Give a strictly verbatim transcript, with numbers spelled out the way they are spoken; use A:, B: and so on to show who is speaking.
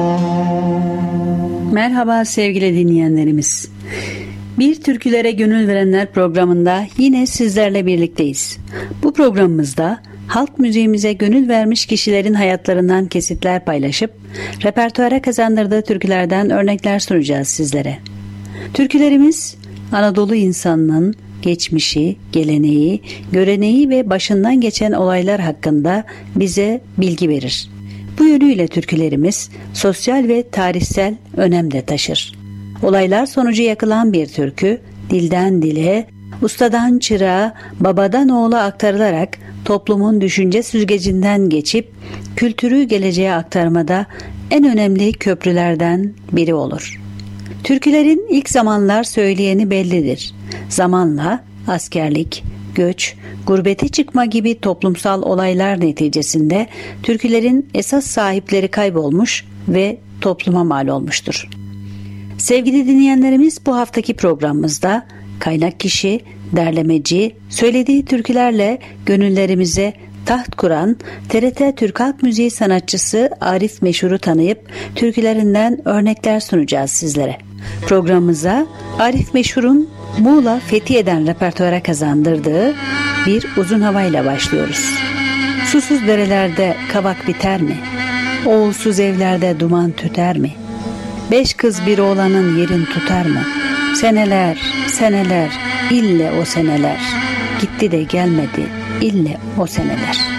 A: Merhaba sevgili dinleyenlerimiz. Bir Türkülere Gönül Verenler programında yine sizlerle birlikteyiz. Bu programımızda halk müziğimize gönül vermiş kişilerin hayatlarından kesitler paylaşıp repertuara kazandırdığı türkülerden örnekler sunacağız sizlere. Türkülerimiz Anadolu insanının geçmişi, geleneği, göreneği ve başından geçen olaylar hakkında bize bilgi verir. Bu yönüyle türkülerimiz sosyal ve tarihsel önem de taşır. Olaylar sonucu yakılan bir türkü, dilden dile, ustadan çırağa, babadan oğula aktarılarak toplumun düşünce süzgecinden geçip kültürü geleceğe aktarmada en önemli köprülerden biri olur. Türkülerin ilk zamanlar söyleyeni bellidir. Zamanla askerlik, göç, gurbete çıkma gibi toplumsal olaylar neticesinde türkülerin esas sahipleri kaybolmuş ve topluma mal olmuştur. Sevgili dinleyenlerimiz, bu haftaki programımızda kaynak kişi, derlemeci, söylediği türkülerle gönüllerimize taht kuran T R T Türk Halk Müziği sanatçısı Arif Meşhur'u tanıyıp türkülerinden örnekler sunacağız sizlere. Programımıza Arif Meşhur'un Muğla Fethiye'den repertuara kazandırdığı bir uzun havayla başlıyoruz. Susuz derelerde kavak biter mi? Oğulsuz evlerde duman tüter mi? Beş kız bir oğlanın yerin tutar mı? Seneler, seneler, ille o seneler. Gitti de gelmedi, ille o seneler.